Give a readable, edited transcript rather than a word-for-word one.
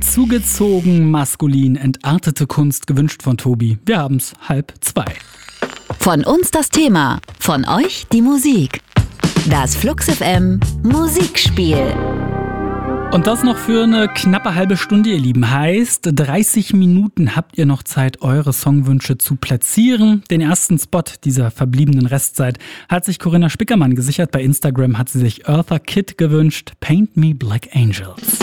Zugezogen, maskulin, entartete Kunst, gewünscht von Tobi. Wir haben's 1:30. Von uns das Thema, von euch die Musik. Das Flux FM Musikspiel. Und das noch für eine knappe halbe Stunde, ihr Lieben. Heißt, 30 Minuten habt ihr noch Zeit, eure Songwünsche zu platzieren. Den ersten Spot dieser verbliebenen Restzeit hat sich Corinna Spickermann gesichert. Bei Instagram hat sie sich Eartha Kitt gewünscht. Paint Me Black Angels.